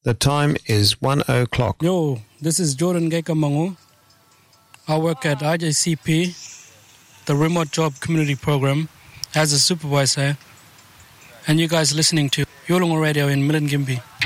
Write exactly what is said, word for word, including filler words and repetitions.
The time is one o'clock. Yo, this is Jordan Gekamangu. I work at I J C P, the Remote Job Community Program, as a supervisor. And you guys listening to Yolongo Radio in Milingimbi.